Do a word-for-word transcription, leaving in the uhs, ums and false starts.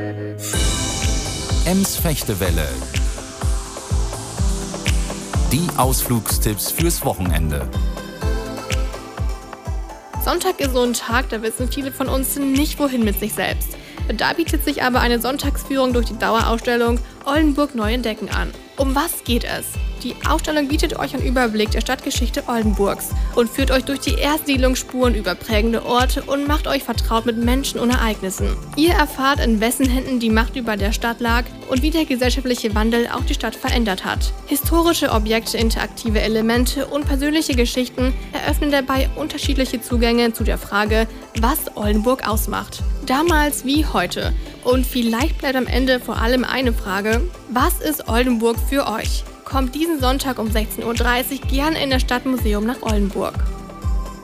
Ems Fechtewelle. Die Ausflugstipps fürs Wochenende. Sonntag ist so ein Tag, da wissen viele von uns nicht, wohin mit sich selbst. Da bietet sich aber eine Sonntagsführung durch die Dauerausstellung Oldenburg neu entdecken an. Um was geht es? Die Ausstellung bietet euch einen Überblick der Stadtgeschichte Oldenburgs und führt euch durch die Erstsiedlungsspuren über prägende Orte und macht euch vertraut mit Menschen und Ereignissen. Ihr erfahrt, in wessen Händen die Macht über der Stadt lag und wie der gesellschaftliche Wandel auch die Stadt verändert hat. Historische Objekte, interaktive Elemente und persönliche Geschichten eröffnen dabei unterschiedliche Zugänge zu der Frage, was Oldenburg ausmacht. Damals wie heute. Und vielleicht bleibt am Ende vor allem eine Frage: Was ist Oldenburg für euch? Kommt diesen Sonntag um sechzehn Uhr dreißig gerne in das Stadtmuseum nach Oldenburg.